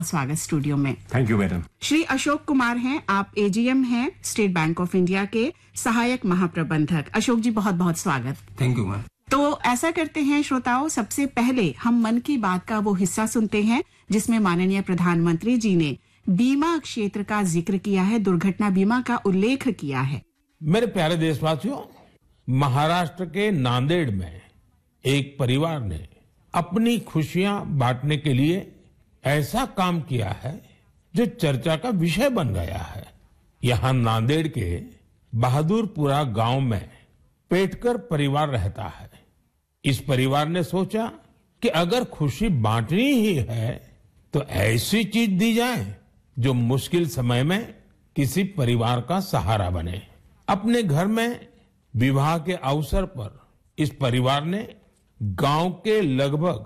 स्वागत स्टूडियो में। Thank you madam. Shri Ashok Kumar हैं, आप एजीएम हैं स्टेट बैंक ऑफ इंडिया के सहायक महाप्रबंधक। अशोक जी बहुत बहुत स्वागत। Thank you ma'am. तो ऐसा करते हैं श्रोताओं, सबसे पहले हम मन की बात का वो हिस्सा सुनते हैं जिसमें माननीय प्रधानमंत्री जी ने बीमा क्षेत्र का जिक्र किया है, दुर्घटना बीमा का उल्लेख किया है। मेरे प्यारे देशवासियों, महाराष्ट्र के नांदेड़ में एक परिवार ने अपनी खुशियां बांटने के लिए ऐसा काम किया है जो चर्चा का विषय बन गया है। यहाँ नांदेड़ के बहादुरपुरा गांव में पेटकर परिवार रहता है। इस परिवार ने सोचा कि अगर खुशी बांटनी ही है तो ऐसी चीज दी जाए जो मुश्किल समय में किसी परिवार का सहारा बने। अपने घर में विवाह के अवसर पर इस परिवार ने गांव के लगभग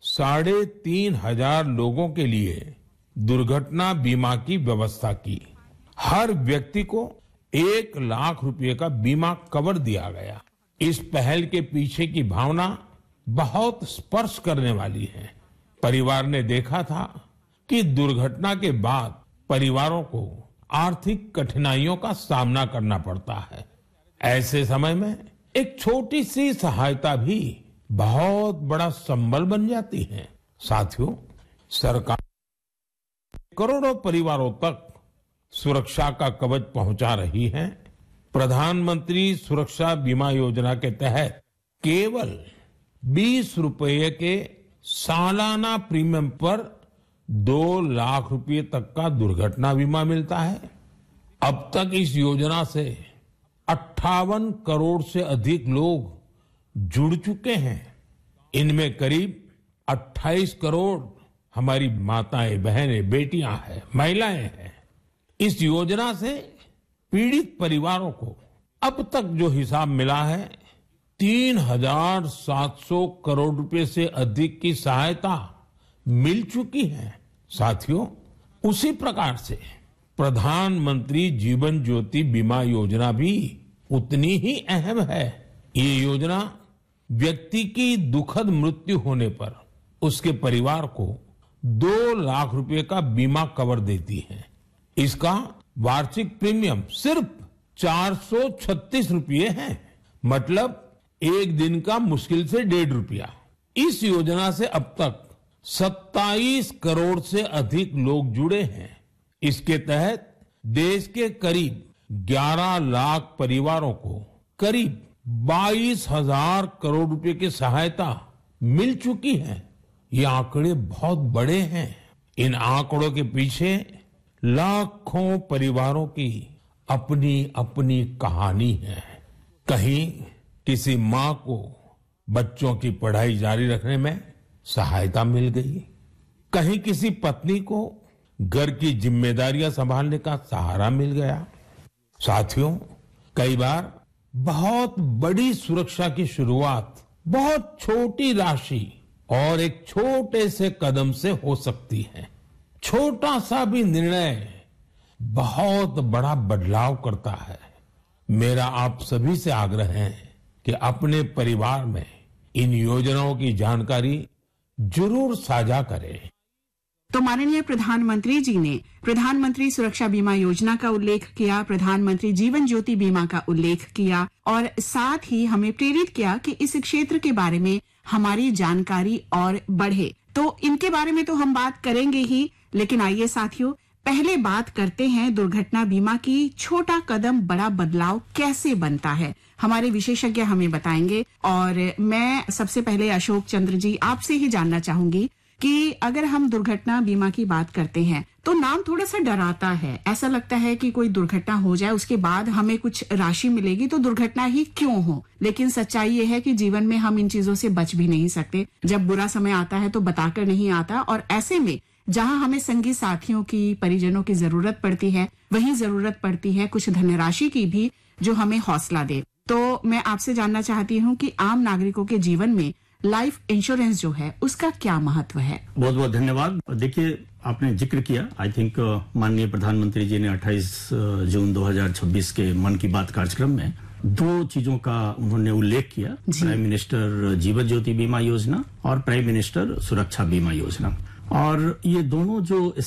3,500 लोगों के लिए दुर्घटना बीमा की व्यवस्था की। हर व्यक्ति को 1 लाख रुपए का बीमा कवर दिया गया। इस पहल के पीछे की भावना बहुत स्पर्श करने वाली है। परिवार ने देखा था कि दुर्घटना के बाद परिवारों को आर्थिक कठिनाइयों का सामना करना पड़ता है। ऐसे समय में एक छोटी सी सहायता भी बहुत बड़ा संबल बन जाती है। साथियों, सरकार करोड़ों परिवारों तक सुरक्षा का कवच पहुंचा रही है। प्रधानमंत्री सुरक्षा बीमा योजना के तहत केवल 20 रुपये के सालाना प्रीमियम पर 2 लाख रुपए तक का दुर्घटना बीमा मिलता है। अब तक इस योजना से 58 करोड़ से अधिक लोग जुड़ चुके हैं। इनमें करीब 28 करोड़ हमारी माताएं, बहनें, बेटियां हैं, महिलाएं हैं। इस योजना से पीड़ित परिवारों को अब तक जो हिसाब मिला है 3,700 करोड़ रुपए से अधिक की सहायता मिल चुकी है। साथियों, उसी प्रकार से प्रधानमंत्री जीवन ज्योति बीमा योजना भी उतनी ही अहम है। ये योजना व्यक्ति की दुखद मृत्यु होने पर उसके परिवार को 2 लाख रुपए का बीमा कवर देती है। इसका वार्षिक प्रीमियम सिर्फ 436 रुपये है, मतलब एक दिन का मुश्किल से 1.5 रुपया। इस योजना से अब तक 27 करोड़ से अधिक लोग जुड़े हैं। इसके तहत देश के करीब 11 लाख परिवारों को करीब 22,000 करोड़ रुपए की सहायता मिल चुकी है। ये आंकड़े बहुत बड़े हैं। इन आंकड़ों के पीछे लाखों परिवारों की अपनी अपनी कहानी है। कहीं किसी माँ को बच्चों की पढ़ाई जारी रखने में सहायता मिल गई, कहीं किसी पत्नी को घर की जिम्मेदारियां संभालने का सहारा मिल गया। साथियों, कई बार बहुत बड़ी सुरक्षा की शुरुआत बहुत छोटी राशि और एक छोटे से कदम से हो सकती है। छोटा सा भी निर्णय बहुत बड़ा बदलाव करता है। मेरा आप सभी से आग्रह है कि अपने परिवार में इन योजनाओं की जानकारी जरूर साझा करें। तो माननीय प्रधानमंत्री जी ने प्रधानमंत्री सुरक्षा बीमा योजना का उल्लेख किया, प्रधानमंत्री जीवन ज्योति बीमा का उल्लेख किया और साथ ही हमें प्रेरित किया कि इस क्षेत्र के बारे में हमारी जानकारी और बढ़े। तो इनके बारे में तो हम बात करेंगे ही, लेकिन आइए साथियों, पहले बात करते हैं दुर्घटना बीमा की। छोटा कदम बड़ा बदलाव कैसे बनता है, हमारे विशेषज्ञ हमें बताएंगे। और मैं सबसे पहले अशोक चंद्र जी आपसे ही जानना चाहूंगी कि अगर हम दुर्घटना बीमा की बात करते हैं तो नाम थोड़ा सा डराता है। ऐसा लगता है कि कोई दुर्घटना हो जाए उसके बाद हमें कुछ राशि मिलेगी तो दुर्घटना ही क्यों हो। लेकिन सच्चाई ये है कि जीवन में हम इन चीजों से बच भी नहीं सकते। जब बुरा समय आता है तो बताकर नहीं आता, और ऐसे में जहां हमें संगी साथियों की, परिजनों की जरूरत पड़ती है, वहीं जरूरत पड़ती है कुछ धनराशि की भी जो हमें हौसला दे। तो मैं आपसे जानना चाहती हूँ कि आम नागरिकों के जीवन में लाइफ इंश्योरेंस जो है उसका क्या महत्व है। बहुत बहुत धन्यवाद। देखिए, आपने जिक्र किया, आई थिंक माननीय प्रधानमंत्री जी ने 28 जून 2026 के मन की बात कार्यक्रम में 2 चीजों का उन्होंने उल्लेख किया, प्राइम मिनिस्टर जीवन ज्योति बीमा योजना और प्राइम मिनिस्टर सुरक्षा बीमा योजना। और ये दोनों जो